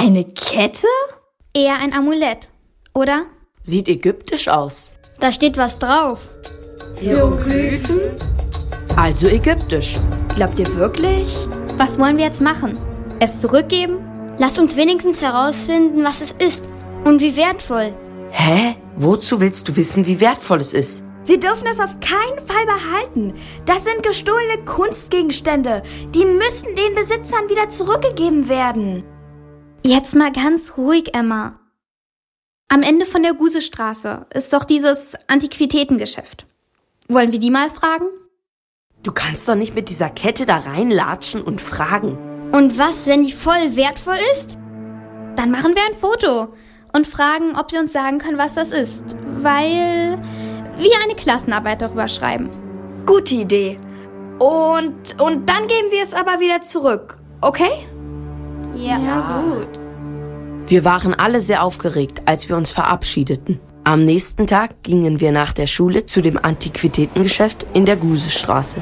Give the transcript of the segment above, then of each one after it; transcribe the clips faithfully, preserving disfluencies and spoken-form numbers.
Eine Kette? Eher ein Amulett, oder? Sieht ägyptisch aus. Da steht was drauf. Hieroglyphen? Also ägyptisch. Glaubt ihr wirklich? Was wollen wir jetzt machen? Es zurückgeben? Lasst uns wenigstens herausfinden, was es ist und wie wertvoll. Hä? Wozu willst du wissen, wie wertvoll es ist? Wir dürfen es auf keinen Fall behalten. Das sind gestohlene Kunstgegenstände. Die müssen den Besitzern wieder zurückgegeben werden. Jetzt mal ganz ruhig, Emma. Am Ende von der Gusestraße ist doch dieses Antiquitätengeschäft. Wollen wir die mal fragen? Du kannst doch nicht mit dieser Kette da reinlatschen und fragen. Und was, wenn die voll wertvoll ist? Dann machen wir ein Foto und fragen, ob sie uns sagen können, was das ist. Weil wir eine Klassenarbeit darüber schreiben. Gute Idee. Und, und dann geben wir es aber wieder zurück, okay? Ja, Ja. gut. Wir waren alle sehr aufgeregt, als wir uns verabschiedeten. Am nächsten Tag gingen wir nach der Schule zu dem Antiquitätengeschäft in der Gusestraße.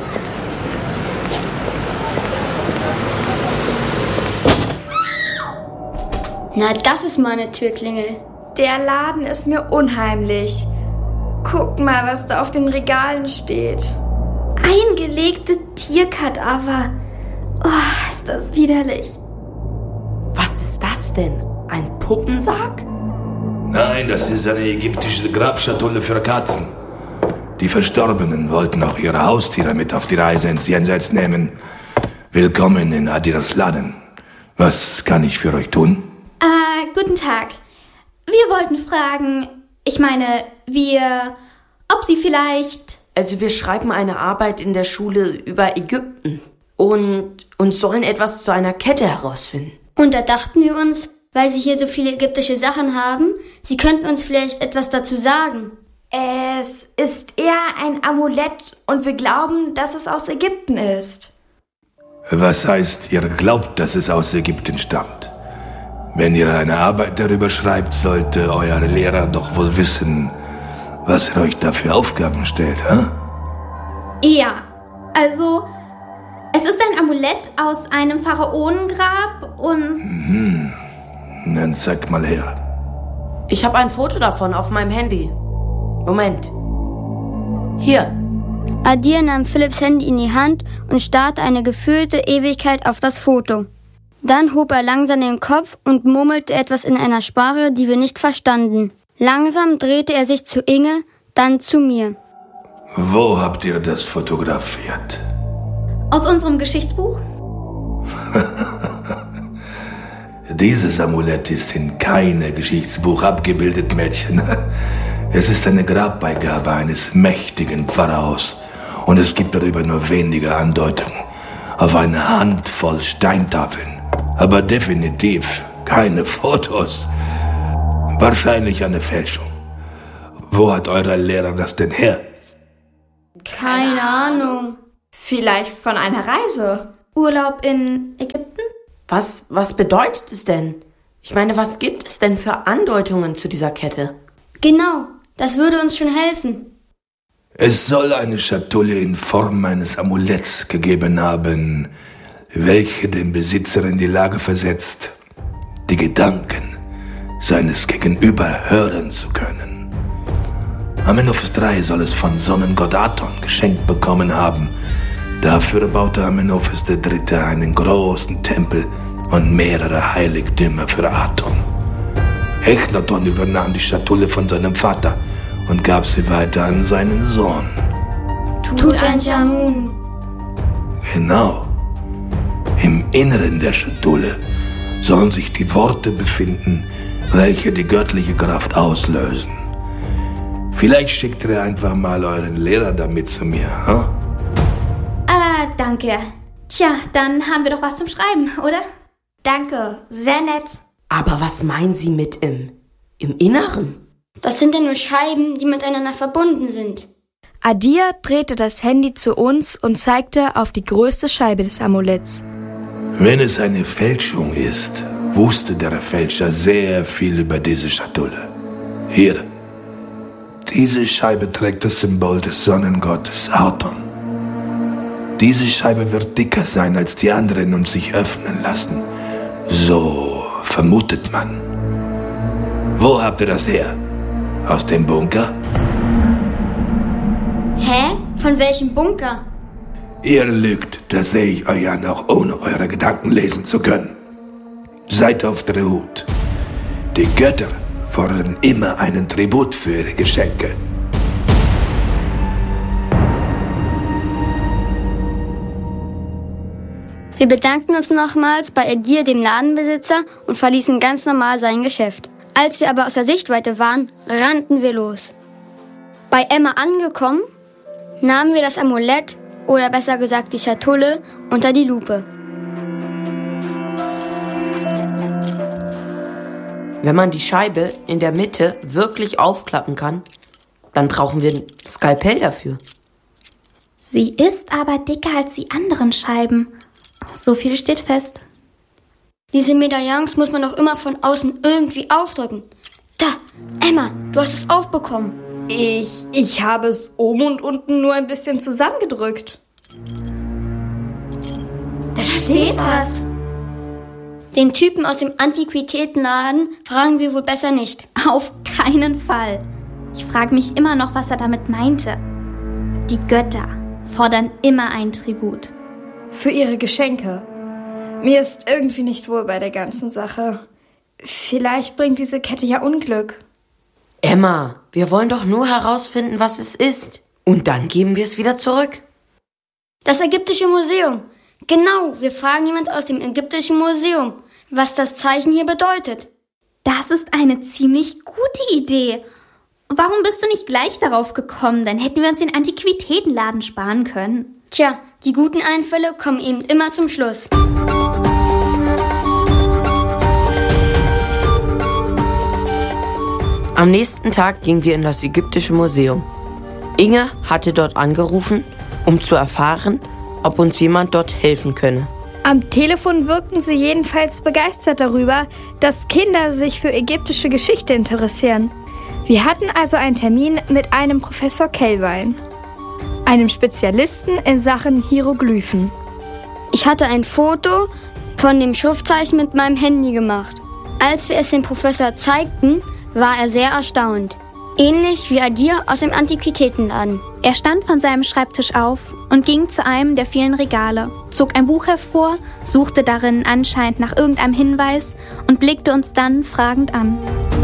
Na, das ist mal eine Türklingel. Der Laden ist mir unheimlich. Guck mal, was da auf den Regalen steht. Eingelegte Tierkadaver. Oh, ist das widerlich. Was ist das denn? Ein Puppensarg? Nein, das ist eine ägyptische Grabschatulle für Katzen. Die Verstorbenen wollten auch ihre Haustiere mit auf die Reise ins Jenseits nehmen. Willkommen in Adiras Laden. Was kann ich für euch tun? Äh, guten Tag. Wir wollten fragen, ich meine, wir, ob Sie vielleicht... Also wir schreiben eine Arbeit in der Schule über Ägypten und, und sollen etwas zu einer Kette herausfinden. Und da dachten wir uns, weil sie hier so viele ägyptische Sachen haben, sie könnten uns vielleicht etwas dazu sagen. Es ist eher ein Amulett und wir glauben, dass es aus Ägypten ist. Was heißt, ihr glaubt, dass es aus Ägypten stammt? Wenn ihr eine Arbeit darüber schreibt, sollte euer Lehrer doch wohl wissen, was er euch da für Aufgaben stellt, hä? Ja, also, es ist ein Amulett aus einem Pharaonengrab und... Mhm. Dann zeig mal her. Ich habe ein Foto davon auf meinem Handy. Moment. Hier. Adir nahm Philipps Handy in die Hand und starrte eine gefühlte Ewigkeit auf das Foto. Dann hob er langsam den Kopf und murmelte etwas in einer Sprache, die wir nicht verstanden. Langsam drehte er sich zu Inge, dann zu mir. Wo habt ihr das fotografiert? Aus unserem Geschichtsbuch? Dieses Amulett ist in keinem Geschichtsbuch abgebildet, Mädchen. Es ist eine Grabbeigabe eines mächtigen Pharaos und es gibt darüber nur wenige Andeutungen auf eine Handvoll Steintafeln. Aber definitiv keine Fotos. Wahrscheinlich eine Fälschung. Wo hat euer Lehrer das denn her? Keine Ahnung. Vielleicht von einer Reise. Urlaub in Ägypten? Was, was bedeutet es denn? Ich meine, was gibt es denn für Andeutungen zu dieser Kette? Genau, das würde uns schon helfen. Es soll eine Schatulle in Form eines Amuletts gegeben haben, welche den Besitzer in die Lage versetzt, die Gedanken seines Gegenüber hören zu können. Amenophis der Dritte soll es von Sonnengott Aton geschenkt bekommen haben. Dafür baute Amenophis der Dritte einen großen Tempel und mehrere Heiligtümer für Aton. Echnaton übernahm die Schatulle von seinem Vater und gab sie weiter an seinen Sohn. Tutanchamun. Genau. Im Inneren der Schatulle sollen sich die Worte befinden, welche die göttliche Kraft auslösen. Vielleicht schickt ihr einfach mal euren Lehrer damit zu mir, hm? Ah, danke. Tja, dann haben wir doch was zum Schreiben, oder? Danke, sehr nett. Aber was meinen Sie mit im, im Inneren? Das sind ja nur Scheiben, die miteinander verbunden sind. Adir drehte das Handy zu uns und zeigte auf die größte Scheibe des Amuletts. Wenn es eine Fälschung ist, wusste der Fälscher sehr viel über diese Schatulle. Hier. Diese Scheibe trägt das Symbol des Sonnengottes Aton. Diese Scheibe wird dicker sein als die anderen und sich öffnen lassen. So vermutet man. Wo habt ihr das her? Aus dem Bunker? Hä? Von welchem Bunker? Ihr lügt, das sehe ich euch an, auch ohne eure Gedanken lesen zu können. Seid auf der Hut. Die Götter fordern immer einen Tribut für ihre Geschenke. Wir bedankten uns nochmals bei Edir, dem Ladenbesitzer, und verließen ganz normal sein Geschäft. Als wir aber aus der Sichtweite waren, rannten wir los. Bei Emma angekommen, nahmen wir das Amulett, oder besser gesagt die Schatulle, unter die Lupe. Wenn man die Scheibe in der Mitte wirklich aufklappen kann, dann brauchen wir ein Skalpell dafür. Sie ist aber dicker als die anderen Scheiben. So viel steht fest. Diese Medaillons muss man doch immer von außen irgendwie aufdrücken. Da, Emma, du hast es aufbekommen. Ich, ich habe es oben und unten nur ein bisschen zusammengedrückt. Da steht was. Den Typen aus dem Antiquitätenladen fragen wir wohl besser nicht. Auf keinen Fall. Ich frage mich immer noch, was er damit meinte. Die Götter fordern immer einen Tribut. Für ihre Geschenke. Mir ist irgendwie nicht wohl bei der ganzen Sache. Vielleicht bringt diese Kette ja Unglück. Emma, wir wollen doch nur herausfinden, was es ist. Und dann geben wir es wieder zurück. Das ägyptische Museum. Genau, wir fragen jemand aus dem ägyptischen Museum, was das Zeichen hier bedeutet. Das ist eine ziemlich gute Idee. Warum bist du nicht gleich darauf gekommen? Dann hätten wir uns den Antiquitätenladen sparen können. Tja, die guten Einfälle kommen eben immer zum Schluss. Am nächsten Tag gingen wir in das ägyptische Museum. Inge hatte dort angerufen, um zu erfahren, ob uns jemand dort helfen könne. Am Telefon wirkten sie jedenfalls begeistert darüber, dass Kinder sich für ägyptische Geschichte interessieren. Wir hatten also einen Termin mit einem Professor Kelvin, einem Spezialisten in Sachen Hieroglyphen. Ich hatte ein Foto von dem Schriftzeichen mit meinem Handy gemacht. Als wir es dem Professor zeigten, war er sehr erstaunt. Ähnlich wie Adir aus dem Antiquitätenladen. Er stand von seinem Schreibtisch auf und ging zu einem der vielen Regale, zog ein Buch hervor, suchte darin anscheinend nach irgendeinem Hinweis und blickte uns dann fragend an.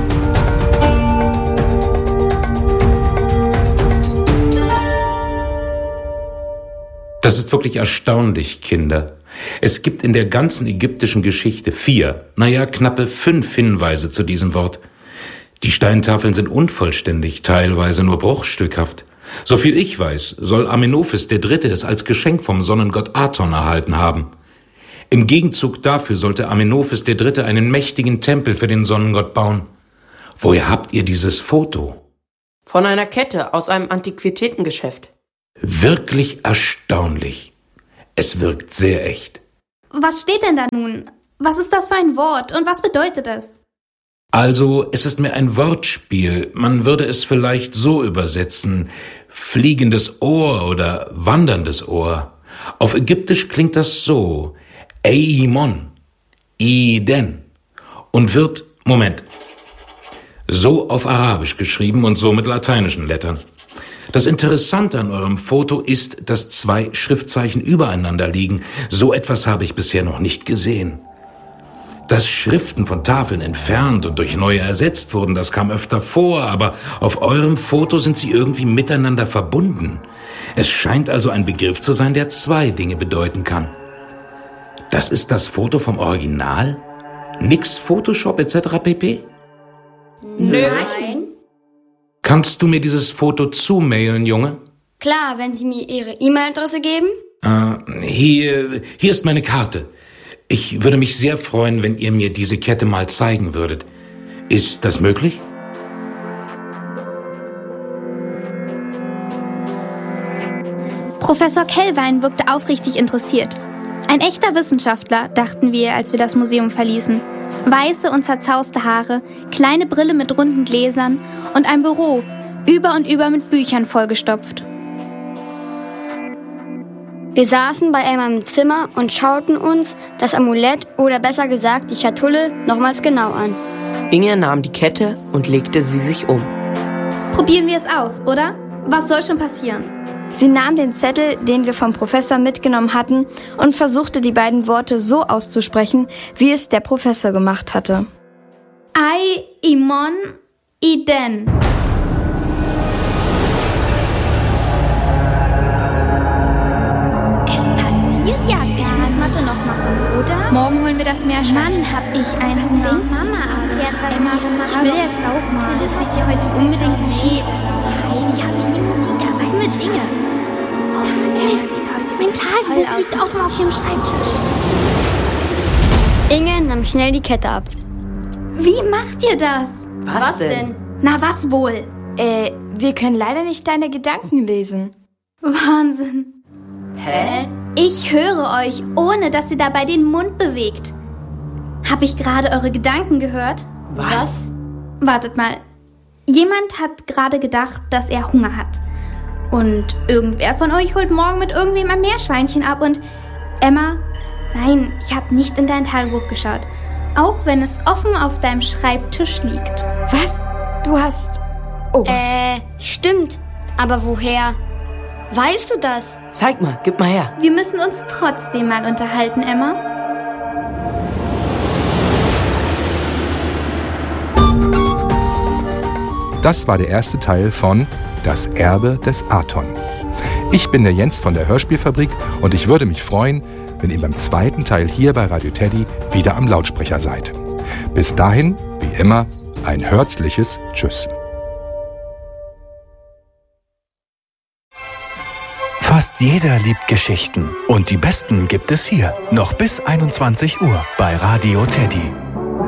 Das ist wirklich erstaunlich, Kinder. Es gibt in der ganzen ägyptischen Geschichte vier, naja, knappe fünf Hinweise zu diesem Wort. Die Steintafeln sind unvollständig, teilweise nur bruchstückhaft. Soviel ich weiß, soll Amenophis der Dritte es als Geschenk vom Sonnengott Aton erhalten haben. Im Gegenzug dafür sollte Amenophis der Dritte einen mächtigen Tempel für den Sonnengott bauen. Woher habt ihr dieses Foto? Von einer Kette aus einem Antiquitätengeschäft. Wirklich erstaunlich. Es wirkt sehr echt. Was steht denn da nun? Was ist das für ein Wort und was bedeutet es? Also, es ist mehr ein Wortspiel. Man würde es vielleicht so übersetzen: fliegendes Ohr oder wanderndes Ohr. Auf Ägyptisch klingt das so: Eimon, Iden, und wird, Moment, so auf Arabisch geschrieben und so mit lateinischen Lettern. Das Interessante an eurem Foto ist, dass zwei Schriftzeichen übereinander liegen. So etwas habe ich bisher noch nicht gesehen. Dass Schriften von Tafeln entfernt und durch neue ersetzt wurden, das kam öfter vor, aber auf eurem Foto sind sie irgendwie miteinander verbunden. Es scheint also ein Begriff zu sein, der zwei Dinge bedeuten kann. Das ist das Foto vom Original? Nix Photoshop et cetera pp? Nein. Kannst du mir dieses Foto zumailen, Junge? Klar, wenn Sie mir Ihre E-Mail-Adresse geben. Äh, hier, hier ist meine Karte. Ich würde mich sehr freuen, wenn ihr mir diese Kette mal zeigen würdet. Ist das möglich? Professor Kelvin wirkte aufrichtig interessiert. Ein echter Wissenschaftler, dachten wir, als wir das Museum verließen. Weiße und zerzauste Haare, kleine Brille mit runden Gläsern und ein Büro, über und über mit Büchern vollgestopft. Wir saßen bei Emma im Zimmer und schauten uns das Amulett oder besser gesagt die Schatulle nochmals genau an. Inge nahm die Kette und legte sie sich um. Probieren wir es aus, oder? Was soll schon passieren? Sie nahm den Zettel, den wir vom Professor mitgenommen hatten, und versuchte die beiden Worte so auszusprechen, wie es der Professor gemacht hatte. Ai, Imon, Iden. Es passiert ja gar Ich muss Mathe noch machen, oder? Morgen holen wir das Meerschweinchen. Mann, hab ich ein Ding. Mama, aber was machen? Ich will jetzt auch mal. Philipp sieht ja heute unbedingt. Nee, das ist peinlich. Habe ich die Musik. Was ist mit Inge? Oh, Mist, mein Tagebuch liegt offen auf dem Schreibtisch. Inge nahm schnell die Kette ab. Wie macht ihr das? Was, Was denn? denn? Na, was wohl? Äh, wir können leider nicht deine Gedanken lesen. Wahnsinn. Hä? Ich höre euch, ohne dass ihr dabei den Mund bewegt. Hab ich gerade eure Gedanken gehört? Was? Wartet mal. Jemand hat gerade gedacht, dass er Hunger hat. Und irgendwer von euch holt morgen mit irgendwem ein Meerschweinchen ab und... Emma, nein, ich habe nicht in dein Tagebuch geschaut. Auch wenn es offen auf deinem Schreibtisch liegt. Was? Du hast... Oh Gott. Äh, stimmt. Aber woher? Weißt du das? Zeig mal, gib mal her. Wir müssen uns trotzdem mal unterhalten, Emma. Das war der erste Teil von Das Erbe des Aton. Ich bin der Jens von der Hörspielfabrik und ich würde mich freuen, wenn ihr beim zweiten Teil hier bei Radio Teddy wieder am Lautsprecher seid. Bis dahin, wie immer, ein herzliches Tschüss. Fast jeder liebt Geschichten und die besten gibt es hier, noch bis einundzwanzig Uhr bei Radio Teddy.